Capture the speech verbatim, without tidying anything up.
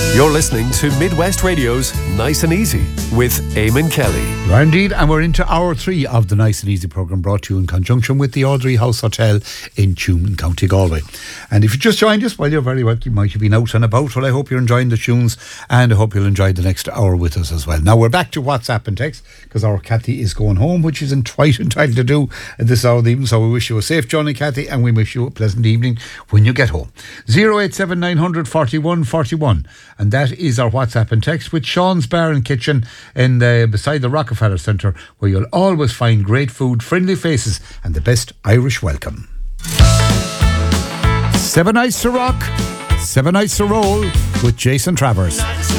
You're listening to Midwest Radio's Nice and Easy with Eamon Kelly. You are indeed, and we're into hour three of the Nice and Easy programme, brought to you in conjunction with the Audrey House Hotel in Tuam, County Galway. And if you just joined us, well, you're very welcome. You might have been out and about. Well, I hope you're enjoying the tunes, and I hope you'll enjoy the next hour with us as well. Now, we're back to WhatsApp and text, because our Kathy is going home, which is quite entitled to do at this hour of the evening. So we wish you a safe journey, Kathy, and we wish you a pleasant evening when you get home. zero eight seven nine hundred forty-one forty-one, and that is our WhatsApp and text, with Sean's Bar and Kitchen in the, beside the Rockefeller Centre, where you'll always find great food, friendly faces, and the best Irish welcome. Seven Nights to Rock, Seven Nights to Roll with Jason Travers.